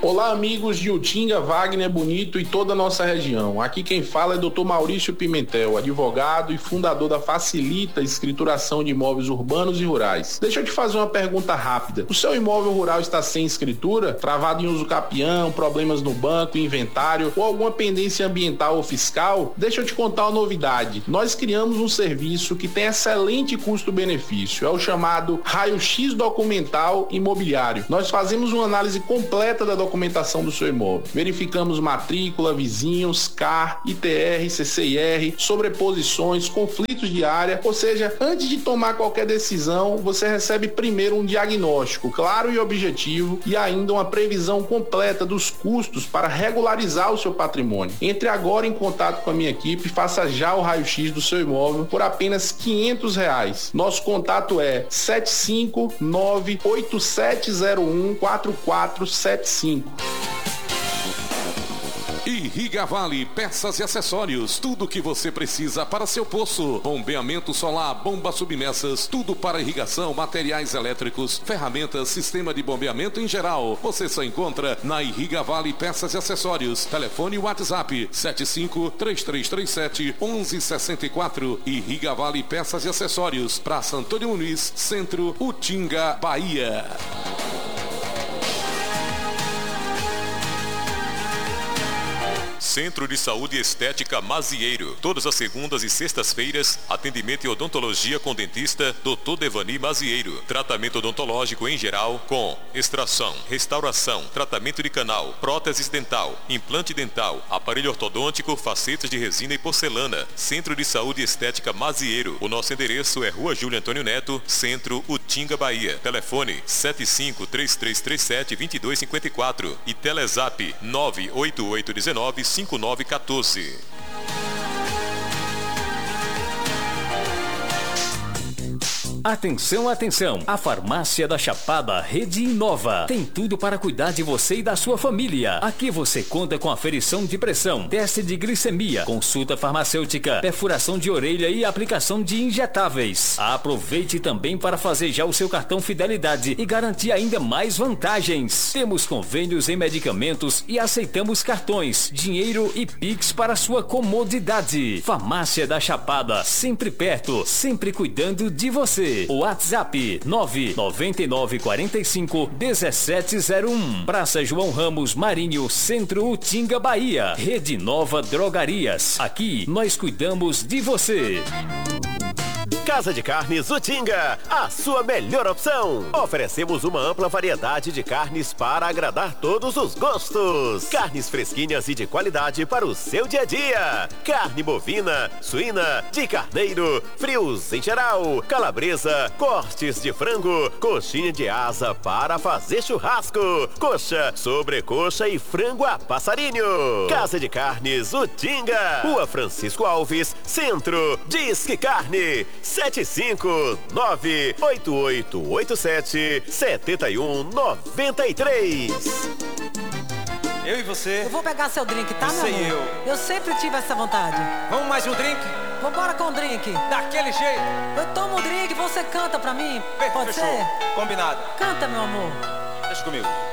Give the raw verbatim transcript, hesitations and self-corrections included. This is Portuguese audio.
Olá, amigos de Utinga, Wagner, Bonito e toda a nossa região. Aqui quem fala é doutor Maurício Pimentel, advogado e fundador da Facilita Escrituração de Imóveis Urbanos e Rurais. Deixa eu te fazer uma pergunta rápida. O seu imóvel rural está sem escritura, travado em uso capião, problemas no banco, inventário ou alguma pendência ambiental ou fiscal? Deixa eu te contar uma novidade. Nós criamos um serviço que tem excelente custo-benefício. É o chamado Raio-X Documental Imobiliário. Nós fazemos uma análise completa da documentação documentação do seu imóvel. Verificamos matrícula, vizinhos, C A R, I T R, C C I R, sobreposições, conflitos de área, ou seja, antes de tomar qualquer decisão, você recebe primeiro um diagnóstico claro e objetivo e ainda uma previsão completa dos custos para regularizar o seu patrimônio. Entre agora em contato com a minha equipe, faça já o raio-x do seu imóvel por apenas quinhentos reais. Nosso contato é sete cinco nove oito sete zero um quatro quatro sete cinco. Irriga Vale, peças e acessórios, tudo o que você precisa para seu poço, bombeamento solar, bombas submersas, tudo para irrigação, materiais elétricos, ferramentas, sistema de bombeamento em geral. Você só encontra na Irriga Vale Peças e Acessórios. Telefone WhatsApp sete cinco três três três sete um um seis quatro. Irriga Vale Peças e Acessórios, Praça Antônio Muniz, Centro, Utinga, Bahia. Centro de Saúde Estética Mazieiro. Todas as segundas e sextas-feiras, atendimento e odontologia com dentista doutor Devani Mazieiro. Tratamento odontológico em geral com extração, restauração, tratamento de canal, próteses dental, implante dental, aparelho ortodôntico, facetas de resina e porcelana. Centro de Saúde Estética Mazieiro. O nosso endereço é Rua Júlio Antônio Neto, Centro, Utinga, Bahia. Telefone sete cinco três três três sete dois dois cinco quatro e Telezap nove oito oito um nove cinco nove um quatro. Atenção, atenção! A Farmácia da Chapada Rede Inova tem tudo para cuidar de você e da sua família. Aqui você conta com aferição de pressão, teste de glicemia, consulta farmacêutica, perfuração de orelha e aplicação de injetáveis. Aproveite também para fazer já o seu cartão Fidelidade e garantir ainda mais vantagens. Temos convênios em medicamentos e aceitamos cartões, dinheiro e Pix para sua comodidade. Farmácia da Chapada, sempre perto, sempre cuidando de você. WhatsApp nove nove nove quatro cinco um sete zero um. Praça João Ramos Marinho, Centro, Utinga, Bahia. Rede Nova Drogarias. Aqui nós cuidamos de você. Casa de Carnes Utinga, a sua melhor opção. Oferecemos uma ampla variedade de carnes para agradar todos os gostos. Carnes fresquinhas e de qualidade para o seu dia a dia. Carne bovina, suína, de carneiro, frios em geral, calabresa, cortes de frango, coxinha de asa para fazer churrasco, coxa, sobrecoxa e frango a passarinho. Casa de Carnes Utinga, Rua Francisco Alves, Centro. Disque Carne sete cinco nove oito oito oito sete sete um nove três. Eu e você. Eu vou pegar seu drink, tá, Você meu amor? e eu. Eu sempre tive essa vontade. Vamos mais um drink? Vambora com o drink. Daquele jeito. Eu tomo um drink e você canta pra mim. Bem, Pode fechou. ser? Combinado. Canta, meu amor. Deixa comigo.